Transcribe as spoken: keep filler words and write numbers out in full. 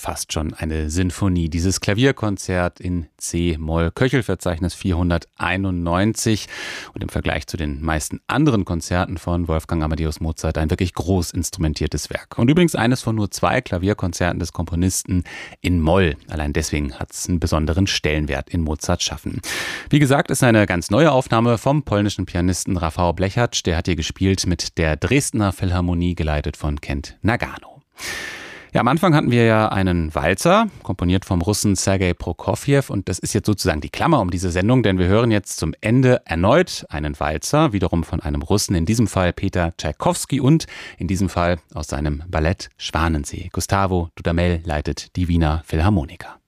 fast schon eine Sinfonie. Dieses Klavierkonzert in C-Moll, Köchelverzeichnis vierhunderteinundneunzig und im Vergleich zu den meisten anderen Konzerten von Wolfgang Amadeus Mozart ein wirklich groß instrumentiertes Werk. Und übrigens eines von nur zwei Klavierkonzerten des Komponisten in Moll. Allein deswegen hat es einen besonderen Stellenwert in Mozarts Schaffen. Wie gesagt, ist eine ganz neue Aufnahme vom polnischen Pianisten Rafał Blechacz. Der hat hier gespielt mit der Dresdner Philharmonie, geleitet von Kent Nagano. Ja, am Anfang hatten wir ja einen Walzer, komponiert vom Russen Sergei Prokofjew. Und das ist jetzt sozusagen die Klammer um diese Sendung, denn wir hören jetzt zum Ende erneut einen Walzer, wiederum von einem Russen, in diesem Fall Peter Tschaikowski und in diesem Fall aus seinem Ballett Schwanensee. Gustavo Dudamel leitet die Wiener Philharmoniker.